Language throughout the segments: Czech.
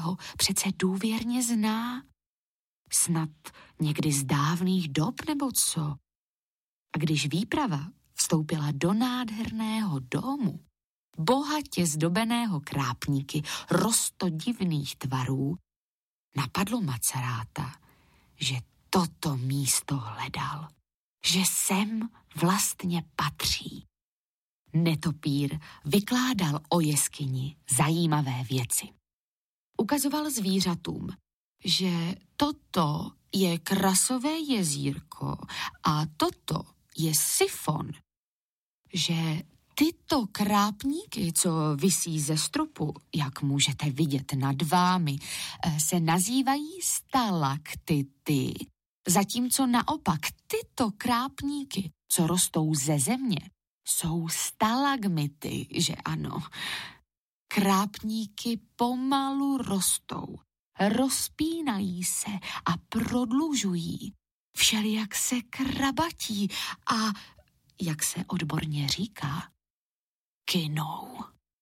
ho přece důvěrně zná. Snad někdy z dávných dob nebo co? A když výprava vstoupila do nádherného domu, bohatě zdobeného krápníky roztodivných tvarů, napadlo Maceráta, že toto místo hledal, že sem vlastně patří. Netopír vykládal o jeskyni zajímavé věci. Ukazoval zvířatům, že toto je Krasové jezírko a toto je sifon, že tyto krápníky, co visí ze stropu, jak můžete vidět nad vámi, se nazývají stalaktity, zatímco naopak tyto krápníky, co rostou ze země, jsou stalagmity, že ano. Krápníky pomalu rostou, rozpínají se a prodlužují, všelijak se krabatí a, jak se odborně říká, kynou.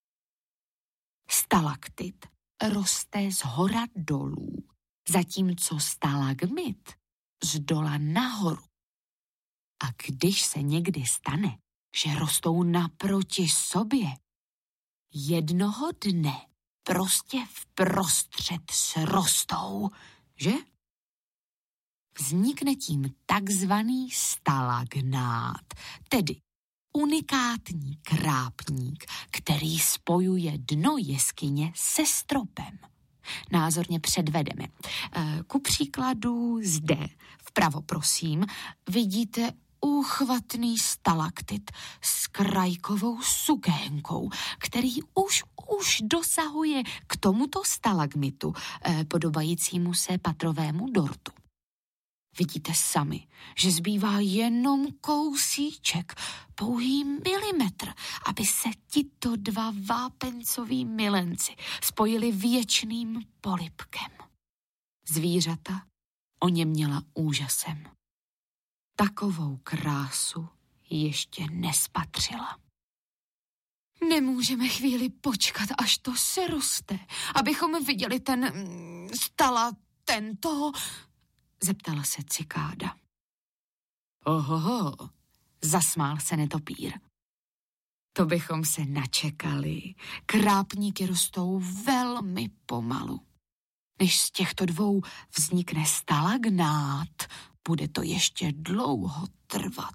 Stalaktit roste zhora dolů, zatímco stalagmit zdola nahoru. A když se někdy stane, že rostou naproti sobě, jednoho dne prostě vprostřed srostou, že? Vznikne tím takzvaný stalagnát, tedy unikátní krápník, který spojuje dno jeskyně se stropem. Názorně předvedeme. Ku příkladu zde, vpravo prosím, vidíte úchvatný stalaktit s krajkovou sukénkou, který už dosahuje k tomuto stalagmitu, podobajícímu se patrovému dortu. Vidíte sami, že zbývá jenom kousíček, pouhý milimetr, aby se tito dva vápencoví milenci spojili věčným polibkem. Zvířata oněměla úžasem. Takovou krásu ještě nespatřila. Nemůžeme počkat, až to se roste, abychom viděli tento... Zeptala se cikáda. Ohoho, zasmál se netopír. To bychom se načekali. Krápníky rostou velmi pomalu. Než z těchto dvou vznikne stalagnát, bude to ještě dlouho trvat.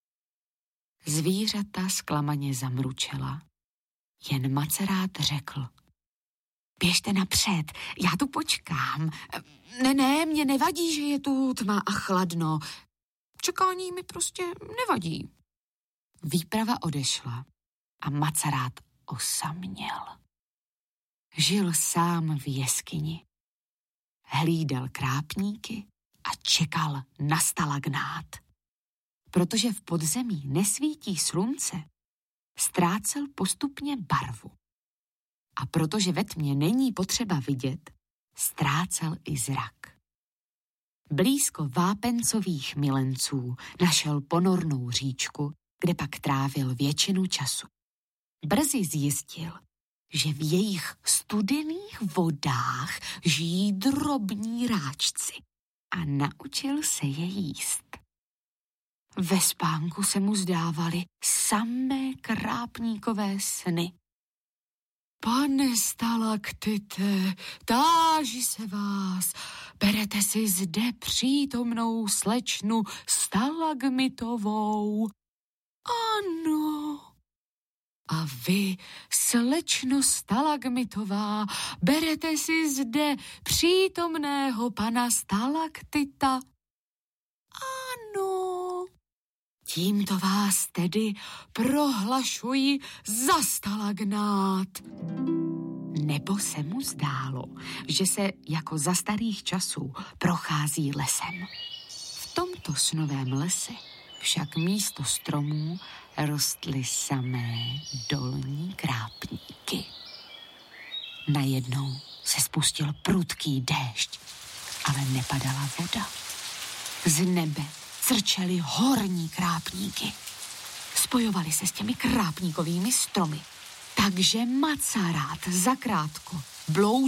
Zvířata zklamaně zamručela. Jen Macerát řekl. Běžte napřed, já tu počkám. Ne, mě nevadí, že je tu tma a chladno. Čekání mi prostě nevadí. Výprava odešla a Macerát osaměl. Žil sám v jeskyni. Hlídal krápníky a čekal na stalagnát. Protože v podzemí nesvítí slunce, ztrácel postupně barvu. A protože ve tmě není potřeba vidět, ztrácel i zrak. Blízko vápencových milenců našel ponornou říčku, kde pak trávil většinu času. Brzy zjistil, že v jejich studených vodách žijí drobní ráčci a naučil se je jíst. Ve spánku se mu zdávaly samé krápníkové sny. Pane stalaktite, táži se vás, berete si zde přítomnou slečnu stalagmitovou? Ano. A vy, slečno stalagmitová, berete si zde přítomného pana stalaktita? Ano. Tímto vás tedy prohlašuji za stalagnát. Nebo se mu zdálo, že se jako za starých časů prochází lesem. V tomto snovém lese však místo stromů rostly samé dolní krápníky. Najednou se spustil prudký déšť, ale nepadala voda. Z nebe crčely horní krápníky. Spojovali se s těmi krápníkovými stromy. Takže Macerát zakrátko bloudil